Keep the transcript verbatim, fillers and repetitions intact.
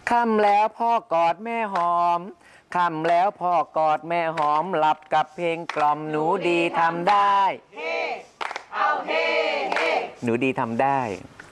ค่ำแล้วพ่อกอดแม่หอมค่ำแล้วพ่อกอดแม่หอมหลับกับเพลงกล่อมหนูดีทำได้เฮ้เอาเฮ้เฮ้หนูดีทำได้